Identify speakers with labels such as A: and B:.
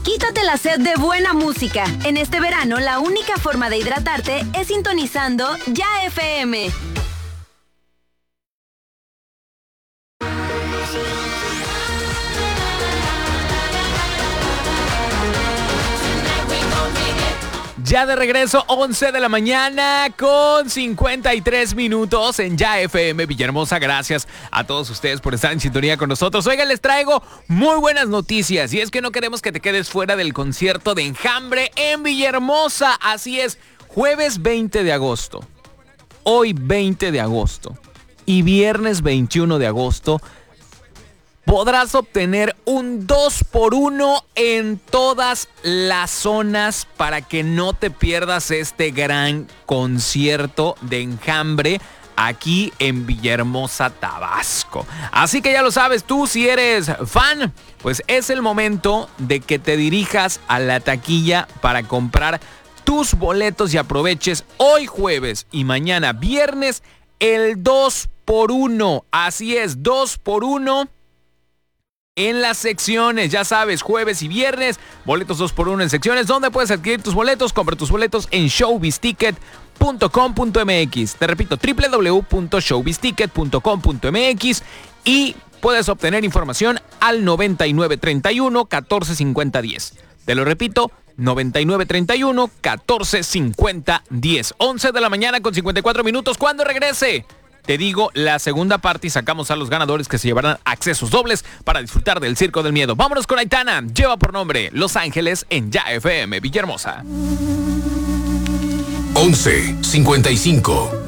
A: Quítate la sed de buena música. En este verano, la única forma de hidratarte es sintonizando Ya FM.
B: Ya de regreso, 11 de la mañana con 53 minutos en Ya FM Villahermosa. Gracias a todos ustedes por estar en sintonía con nosotros. Oigan, les traigo muy buenas noticias. Y es que no queremos que te quedes fuera del concierto de Enjambre en Villahermosa. Así es, jueves 20 de agosto, hoy 20 de agosto y viernes 21 de agosto, podrás obtener un 2x1 en todas las zonas para que no te pierdas este gran concierto de Enjambre aquí en Villahermosa, Tabasco. Así que ya lo sabes, tú si eres fan, pues es el momento de que te dirijas a la taquilla para comprar tus boletos y aproveches hoy jueves y mañana viernes el 2x1. Así es, 2x1. En las secciones, ya sabes, jueves y viernes, boletos 2x1 en secciones. ¿Dónde puedes adquirir tus boletos? Compra tus boletos en showbizticket.com.mx. Te repito, www.showbizticket.com.mx y puedes obtener información al 9931-145010. Te lo repito, 9931-145010. 11 de la mañana con 54 minutos. ¿Cuándo regrese? Te digo la segunda parte y sacamos a los ganadores que se llevarán accesos dobles para disfrutar del Circo del Miedo. Vámonos con Aitana. Lleva por nombre Los Ángeles en Ya FM Villahermosa.
C: 11:55.